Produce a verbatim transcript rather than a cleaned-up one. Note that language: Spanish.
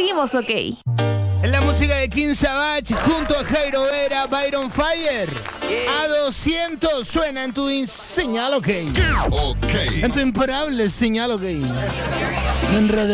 seguimos ok. En la música de King Savage junto a Jairo Vera, Byron Fire. A doscientos suena en tu señal ok. Ok. En tu imparable señal ok. En